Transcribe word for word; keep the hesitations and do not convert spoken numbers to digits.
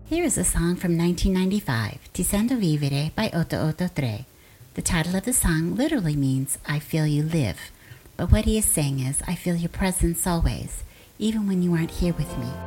Here is a song from nineteen ninety-five, Ti sento vivere by otto otto tre. The title of the song literally means, I feel you live, but what he is saying is, I feel your presence always, even when you aren't here with me.